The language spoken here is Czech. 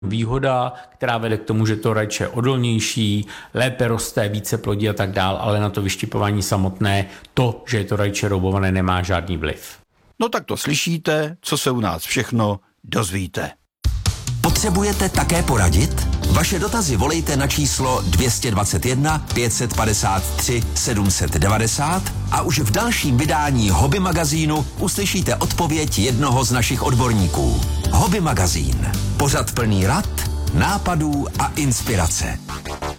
výhoda, která vede k tomu, že to rajče je odolnější, lépe roste, více plodí a tak dál, ale na to vyštipování samotné, to, že je to rajče roubované, nemá žádný vliv. No tak to slyšíte, co se u nás všechno dozvíte. Potřebujete také poradit? Vaše dotazy volejte na číslo 221 553 790 a už v dalším vydání Hobby magazínu uslyšíte odpověď jednoho z našich odborníků. Hobby magazín. Pořad plný rad, nápadů a inspirace.